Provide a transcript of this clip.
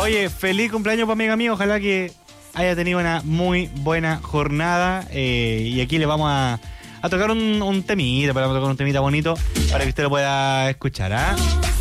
Oye, feliz cumpleaños para mi amiga mía. Ojalá que haya tenido una muy buena jornada. Y aquí le vamos a tocar un temita, para tocar un temita bonito para que usted lo pueda escuchar, ¿ah?